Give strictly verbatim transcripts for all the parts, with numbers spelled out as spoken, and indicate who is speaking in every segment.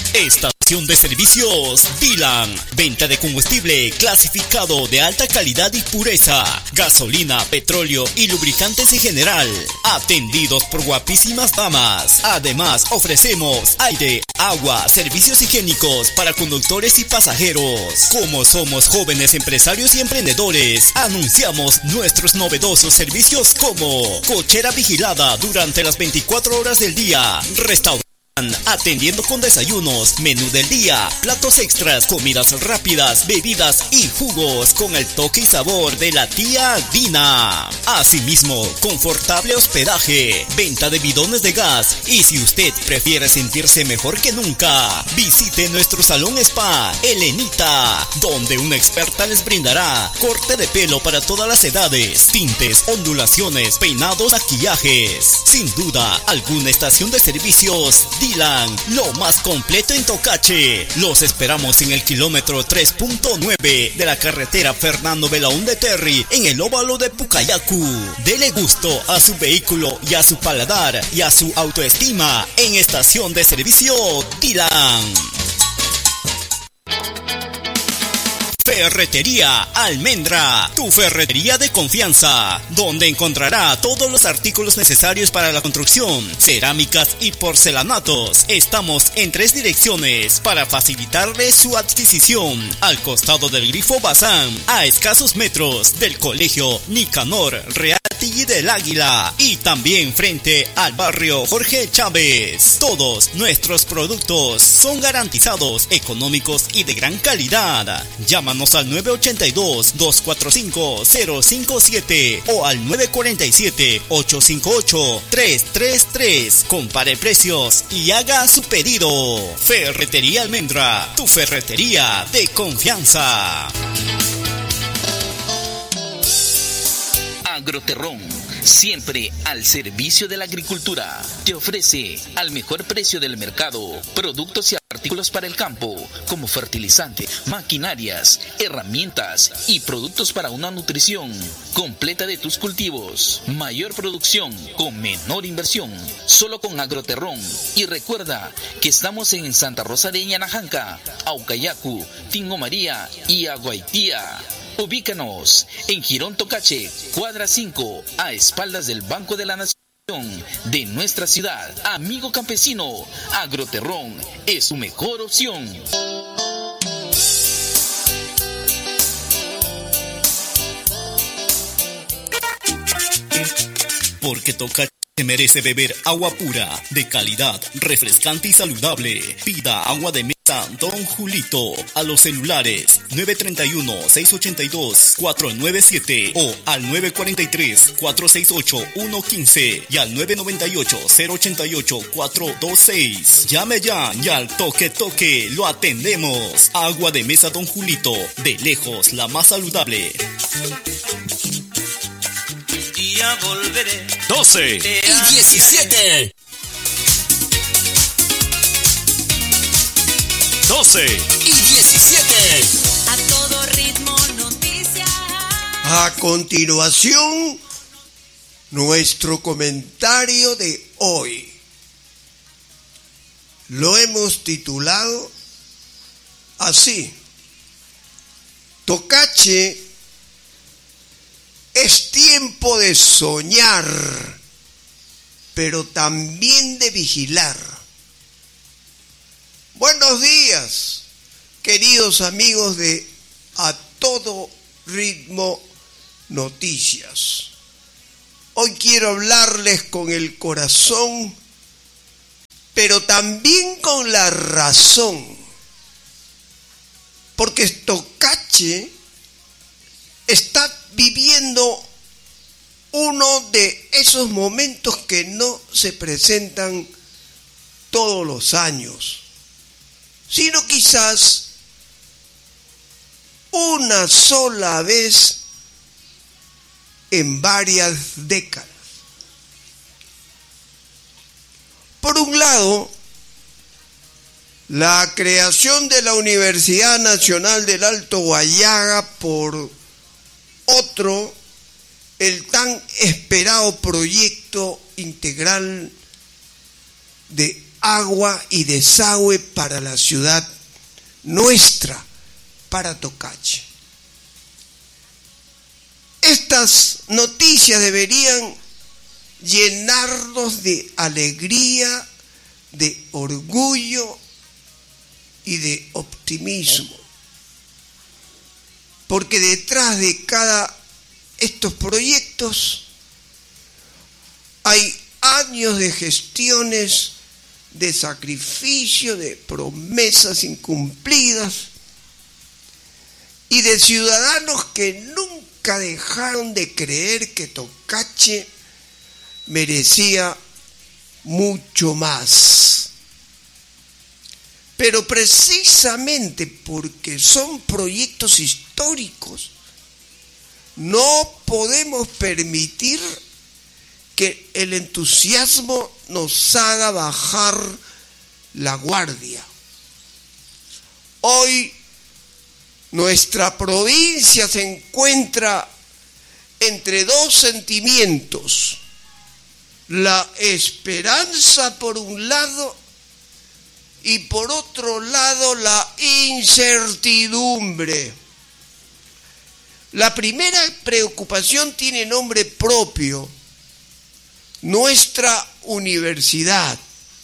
Speaker 1: Estación de servicios Dylan. Venta de combustible clasificado de alta calidad y pureza. Gasolina, petróleo y lubricantes en general. Atendidos por guapísimas damas. Además, ofrecemos aire, agua, servicios higiénicos para conductores y pasajeros. Como somos jóvenes empresarios y emprendedores, anunciamos nuestros novedosos servicios como cochera vigilada durante las veinticuatro horas del día, restaurante atendiendo con desayunos, menú del día, platos extras, comidas rápidas, bebidas y jugos con el toque y sabor de la tía Dina. Asimismo, confortable hospedaje, venta de bidones de gas y si usted prefiere sentirse mejor que nunca, visite nuestro salón spa Elenita, donde una experta les brindará corte de pelo para todas las edades, tintes, ondulaciones, peinados, maquillajes. Sin duda, alguna estación de servicios Dylan, lo más completo en Tocache. Los esperamos en el kilómetro tres punto nueve de la carretera Fernando Belaúnde Terry, en el óvalo de Pucayacu. Dele gusto a su vehículo y a su paladar y a su autoestima en estación de servicio Dylan. Ferretería Almendra, tu ferretería de confianza, donde encontrará todos los artículos necesarios para la construcción, cerámicas y porcelanatos. Estamos en tres direcciones para facilitarle su adquisición: al costado del Grifo Bazán, a escasos metros del Colegio Nicanor Reati del Águila, y también frente al barrio Jorge Chávez. Todos nuestros productos son garantizados, económicos y de gran calidad. Llámanos al nueve ocho dos, dos cuatro cinco, cero cinco siete o al nueve cuatro siete, ocho cinco ocho, tres tres tres. Compare precios y haga su pedido. Ferretería Almendra, tu ferretería de confianza.
Speaker 2: Agroterrón, siempre al servicio de la agricultura, te ofrece al mejor precio del mercado productos y artículos para el campo, como fertilizante, maquinarias, herramientas y productos para una nutrición completa de tus cultivos. Mayor producción con menor inversión, solo con Agroterrón. Y recuerda que estamos en Santa Rosa de Ñanajanca, Aucayacu, Tingo María y Aguaitía. Ubícanos en Girón Tocache, cuadra cinco, a espaldas del Banco de la Nación de nuestra ciudad. Amigo campesino, Agroterrón es su mejor opción.
Speaker 1: Porque Tocache se merece beber agua pura, de calidad, refrescante y saludable. Pida agua de mesa Don Julito a los celulares nueve tres uno, seis ocho dos, cuatro nueve siete o al nueve cuatro tres, cuatro seis ocho, uno uno cinco y al nueve nueve ocho, cero ocho ocho, cuatro dos seis. Llame ya y al toque toque lo atendemos. Agua de mesa Don Julito, de lejos la más saludable.
Speaker 3: Ya volveré.
Speaker 1: doce y diecisiete. doce y diecisiete.
Speaker 4: A todo ritmo noticias.
Speaker 5: A continuación, nuestro comentario de hoy. Lo hemos titulado así: Tocache, es tiempo de soñar, pero también de vigilar. Buenos días, queridos amigos de A Todo Ritmo Noticias. Hoy quiero hablarles con el corazón, pero también con la razón, porque Tocache está viviendo uno de esos momentos que no se presentan todos los años, sino quizás una sola vez en varias décadas. Por un lado, la creación de la Universidad Nacional del Alto Guayaga, por otro, el tan esperado proyecto integral de agua y desagüe para la ciudad nuestra, para Tocache. Estas noticias deberían llenarnos de alegría, de orgullo y de optimismo, porque detrás de cada estos proyectos hay años de gestiones, de sacrificio, de promesas incumplidas y de ciudadanos que nunca dejaron de creer que Tocache merecía mucho más. Pero precisamente porque son proyectos históricos, no podemos permitir que el entusiasmo nos haga bajar la guardia. Hoy nuestra provincia se encuentra entre dos sentimientos: la esperanza por un lado y por otro lado la incertidumbre. La primera preocupación tiene nombre propio: nuestra universidad.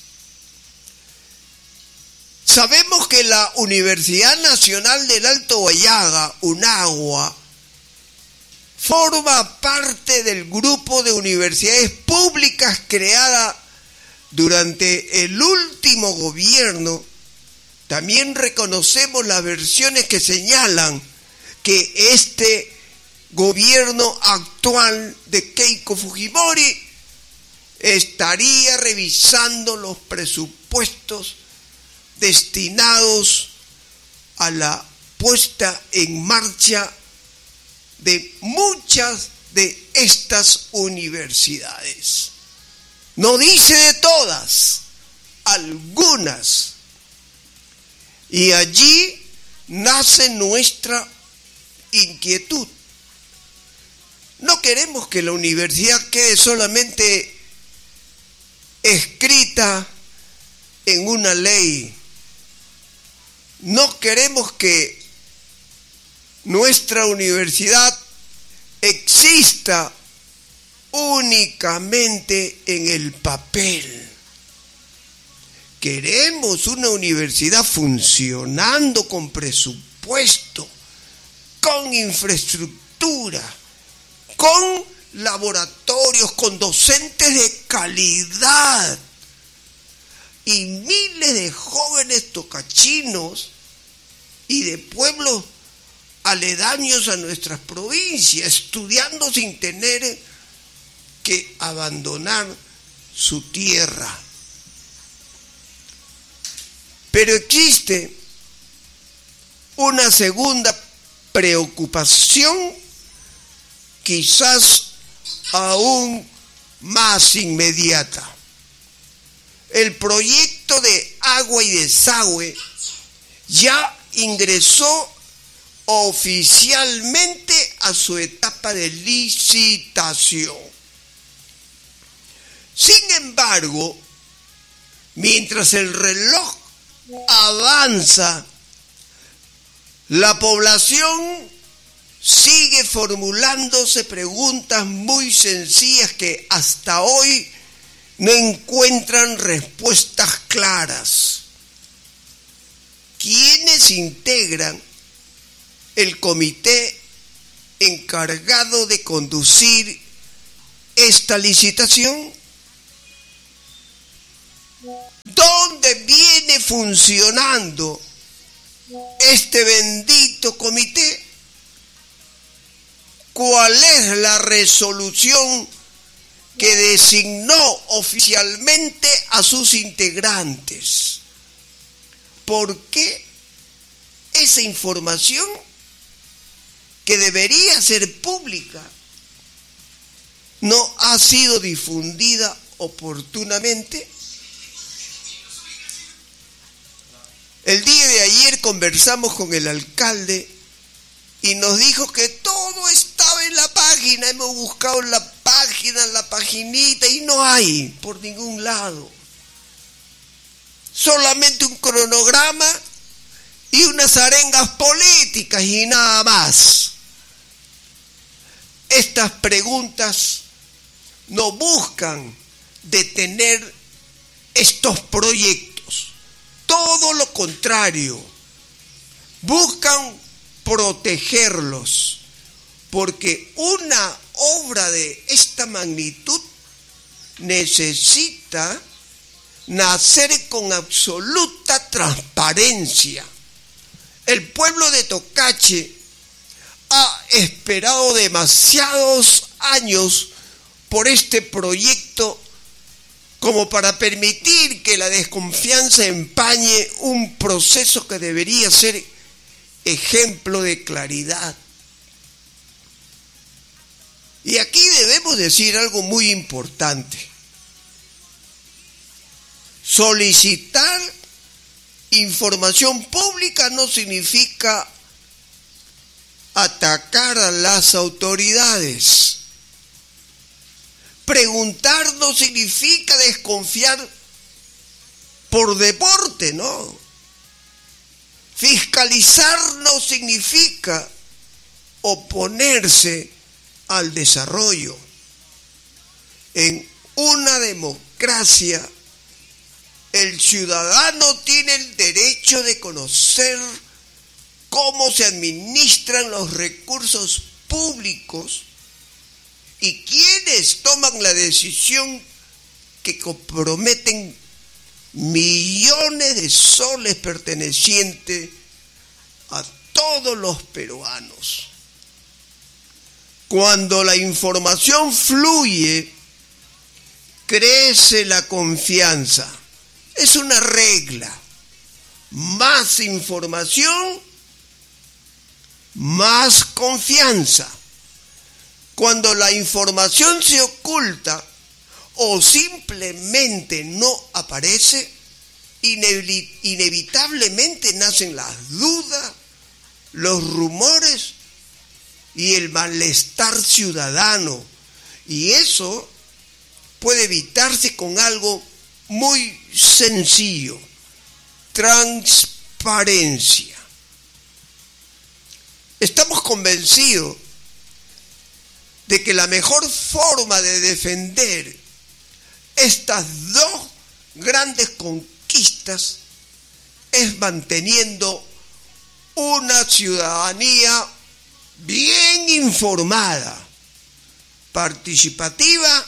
Speaker 5: Sabemos que la Universidad Nacional del Alto Huallaga, UNAGUA, forma parte del grupo de universidades públicas creada durante el último gobierno. También reconocemos las versiones que señalan que este gobierno actual de Keiko Fujimori estaría revisando los presupuestos destinados a la puesta en marcha de muchas de estas universidades. No dice de todas, algunas. Y allí nace nuestra inquietud. No queremos que la universidad quede solamente escrita en una ley. No queremos que nuestra universidad exista únicamente en el papel. Queremos una universidad funcionando con presupuesto, con infraestructura, con laboratorios, con docentes de calidad y miles de jóvenes tocachinos y de pueblos aledaños a nuestras provincias, estudiando sin tener que abandonar su tierra. Pero existe una segunda preocupación, quizás aún más inmediata. El proyecto de agua y desagüe ya ingresó oficialmente a su etapa de licitación. Sin embargo, mientras el reloj avanza, la población sigue formulándose preguntas muy sencillas que hasta hoy no encuentran respuestas claras. ¿Quiénes integran el comité encargado de conducir esta licitación? ¿Dónde viene funcionando este bendito comité? ¿Cuál es la resolución que designó oficialmente a sus integrantes? ¿Por qué esa información que debería ser pública no ha sido difundida oportunamente? El día de ayer conversamos con el alcalde y nos dijo que todo estaba en la página. Hemos buscado en la página, en la paginita, y no hay por ningún lado. solamente un cronograma y unas arengas políticas y nada más. Estas preguntas no buscan detener estos proyectos, todo lo contrario, buscan protegerlos, porque una obra de esta magnitud necesita nacer con absoluta transparencia. El pueblo de Tocache ha esperado demasiados años por este proyecto como para permitir que la desconfianza empañe un proceso que debería ser ejemplo de claridad. Y aquí debemos decir algo muy importante. Solicitar información pública no significa atacar a las autoridades. Preguntar no significa desconfiar por deporte, no. Fiscalizar no significa oponerse al desarrollo. En una democracia, el ciudadano tiene el derecho de conocer cómo se administran los recursos públicos y quiénes toman la decisión que comprometen millones de soles pertenecientes a todos los peruanos. Cuando la información fluye, crece la confianza. Es una regla. Más información, más confianza. Cuando la información se oculta o simplemente no aparece, inevitablemente nacen las dudas, los rumores y el malestar ciudadano. Y eso puede evitarse con algo muy sencillo: transparencia. Estamos convencidos de que la mejor forma de defender estas dos grandes conquistas es manteniendo una ciudadanía bien informada, participativa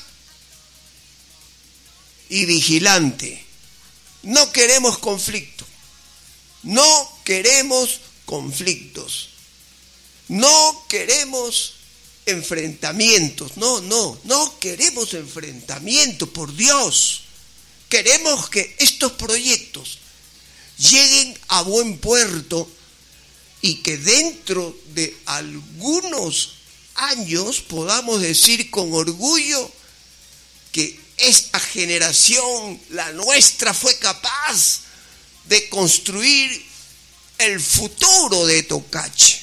Speaker 5: y vigilante. No queremos conflicto, no queremos conflictos, no queremos enfrentamientos, no, no, no queremos enfrentamientos, por Dios. Queremos que estos proyectos lleguen a buen puerto y que dentro de algunos años podamos decir con orgullo que esta generación, la nuestra, fue capaz de construir el futuro de Tocache.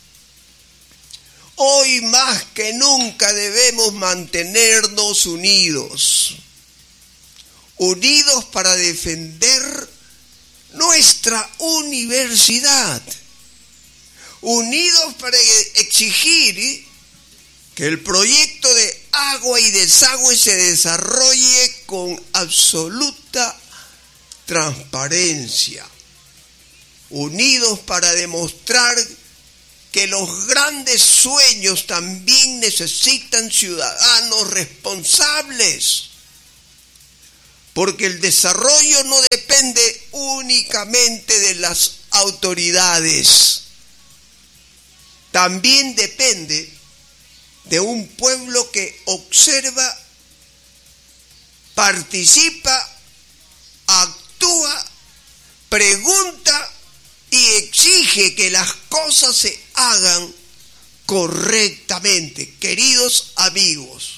Speaker 5: Hoy más que nunca debemos mantenernos unidos, unidos para defender nuestra universidad, unidos para exigir que el proyecto de agua y desagüe se desarrolle con absoluta transparencia, unidos para demostrar que los grandes sueños también necesitan ciudadanos responsables, porque el desarrollo no depende únicamente de las autoridades, también depende de un pueblo que observa, participa, actúa, pregunta y exige que las cosas se hagan correctamente. Queridos amigos,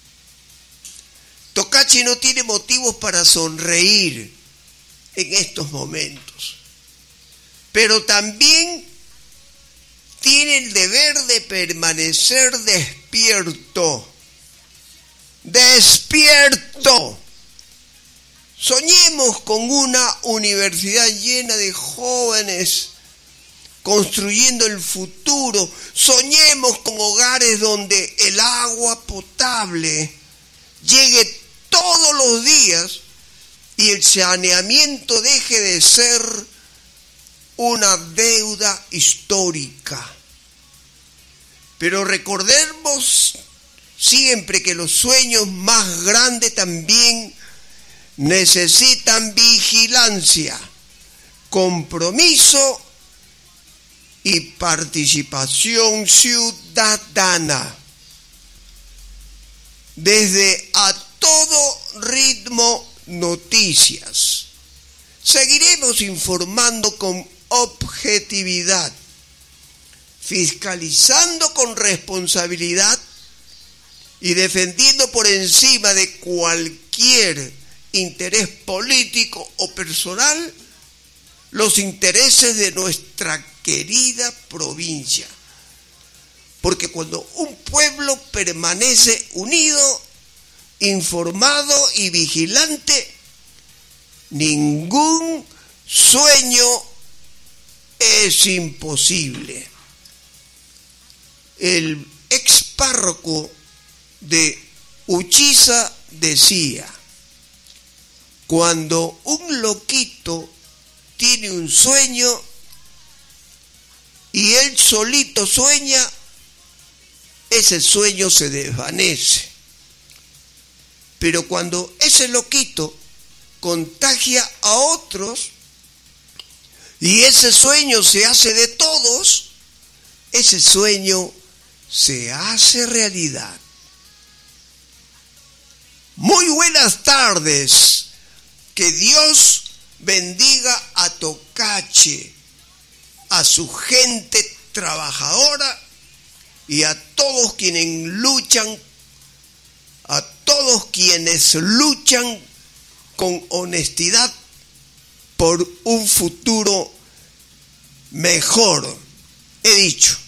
Speaker 5: Tocache no tiene motivos para sonreír en estos momentos, pero también tiene el deber de permanecer despierto, despierto, Soñemos con una universidad llena de jóvenes construyendo el futuro. Soñemos con hogares donde el agua potable llegue todos los días y el saneamiento deje de ser una deuda histórica. Pero recordemos siempre que los sueños más grandes también necesitan vigilancia, compromiso y participación ciudadana. Desde A Todo Ritmo Noticias, seguiremos informando con objetividad, fiscalizando con responsabilidad y defendiendo por encima de cualquier interés político o personal los intereses de nuestra querida provincia. Porque cuando un pueblo permanece unido, informado y vigilante, ningún sueño es imposible. El ex párroco de Uchiza decía: cuando un loquito tiene un sueño y él solito sueña, ese sueño se desvanece. Pero cuando ese loquito contagia a otros y ese sueño se hace de todos, ese sueño se hace realidad. Muy buenas tardes. Que Dios bendiga a Tocache, a su gente trabajadora y a todos quienes luchan, a todos quienes luchan con honestidad por un futuro mejor. He dicho.